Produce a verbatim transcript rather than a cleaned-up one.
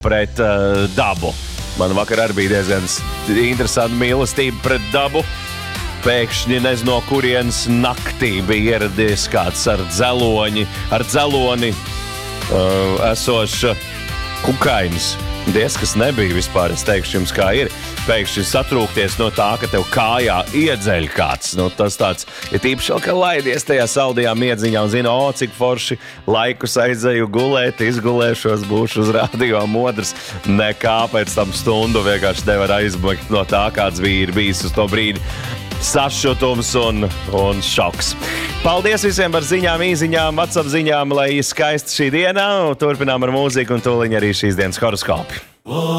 pret uh, dabu. Man vakar arī bija diezgan interesanti mīlestība pret dabu. Pēkšņi nezinu, no kurienes naktī bija ieradies kāds ar dzeloņi, ar dzeloni uh, esoša kukainis. Diez, kas nebija vispār, es teikšu jums, kā ir. Pēkšņi satrūkties no tā, ka tev kājā iedzeļ kāds. Nu, tas tāds, ja tīpaši vēl, ka laidies tajā saldajā miedziņā un zina, o, cik forši laikus aizēju gulēt, izgulēšos, būšu uz radio modrs. Nekā pēc tam stundu vienkārši nevar aizbēgt no tā, kāds bija ir bijis uz to brīdi. Sašutums un, un šoks. Paldies visiem par ziņām, īziņām, WhatsApp ziņām, lai skaista šī diena. Turpinām ar mūziku un tūliņ arī šīs dienas horoskopi.